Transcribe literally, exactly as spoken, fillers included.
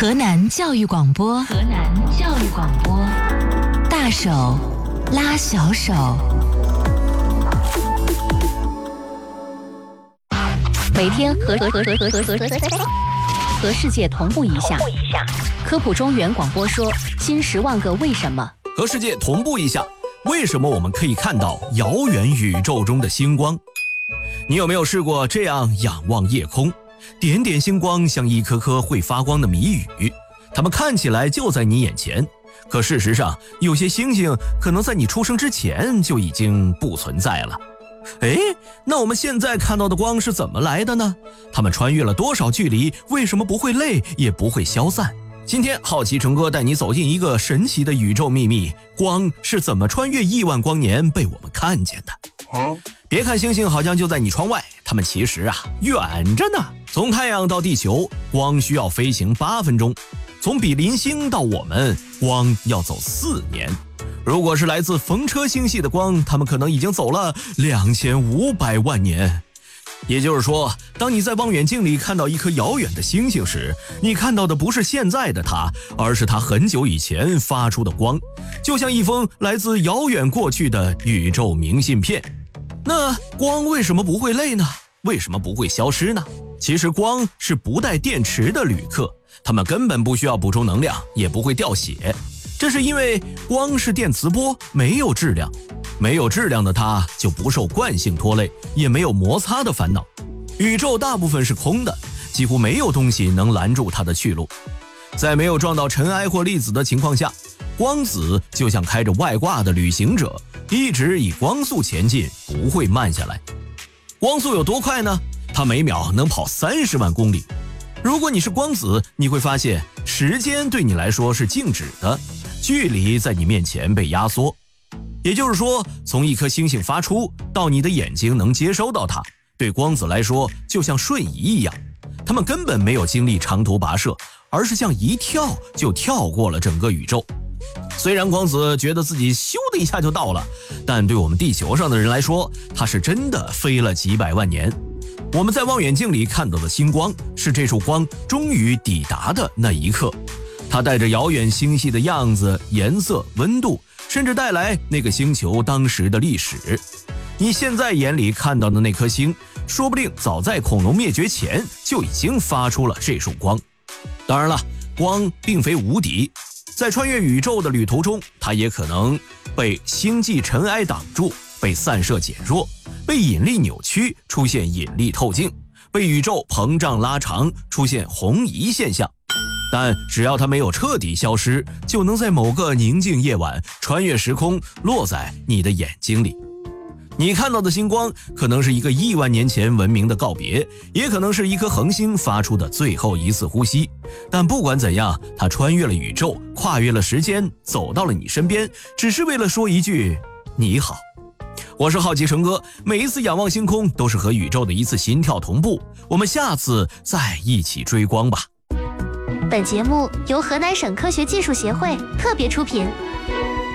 河南教育广播，河南教育广播，大手拉小手。每天和和和和和和和和世界同步一下。科普中原广播说：新十万个为什么。 和世界同步一下，为什么我们可以看到遥远宇宙中的星光？你有没有试过这样仰望夜空？点点星光像一颗颗会发光的谜语，它们看起来就在你眼前，可事实上，有些星星可能在你出生之前就已经不存在了。诶，那我们现在看到的光是怎么来的呢？它们穿越了多少距离？为什么不会累，也不会消散？今天好奇成哥带你走进一个神奇的宇宙秘密，光是怎么穿越亿万光年被我们看见的？嗯、别看星星好像就在你窗外，它们其实啊远着呢。从太阳到地球，光需要飞行八分钟；从比邻星到我们，光要走四年。如果是来自风车星系的光，它们可能已经走了两千五百万年。也就是说，当你在望远镜里看到一颗遥远的星星时，你看到的不是现在的它，而是它很久以前发出的光，就像一封来自遥远过去的宇宙明信片。那光为什么不会累呢？为什么不会消失呢？其实光是不带电池的旅客，它们根本不需要补充能量，也不会掉血。这是因为光是电磁波，没有质量，没有质量的它就不受惯性拖累，也没有摩擦的烦恼。宇宙大部分是空的，几乎没有东西能拦住它的去路。在没有撞到尘埃或粒子的情况下，光子就像开着外挂的旅行者，一直以光速前进，不会慢下来。光速有多快呢？它每秒能跑三十万公里。如果你是光子，你会发现时间对你来说是静止的，距离在你面前被压缩。也就是说，从一颗星星发出到你的眼睛能接收到它，对光子来说就像瞬移一样。它们根本没有经历长途跋涉，而是像一跳就跳过了整个宇宙。虽然光子觉得自己咻的一下就到了，但对我们地球上的人来说，它是真的飞了几百万年。我们在望远镜里看到的星光，是这束光终于抵达的那一刻。它带着遥远星系的样子、颜色、温度，甚至带来那个星球当时的历史。你现在眼里看到的那颗星，说不定早在恐龙灭绝前就已经发出了这束光。当然了，光并非无敌，在穿越宇宙的旅途中，它也可能被星际尘埃挡住，被散射减弱，被引力扭曲，出现引力透镜，被宇宙膨胀拉长，出现红移现象。但只要它没有彻底消失，就能在某个宁静夜晚穿越时空，落在你的眼睛里。你看到的星光可能是一个亿万年前文明的告别，也可能是一颗恒星发出的最后一次呼吸。但不管怎样，它穿越了宇宙，跨越了时间，走到了你身边，只是为了说一句你好。我是好奇成哥，每一次仰望星空都是和宇宙的一次心跳同步。我们下次再一起追光吧。 本节目由河南省科学技术协会特别出品。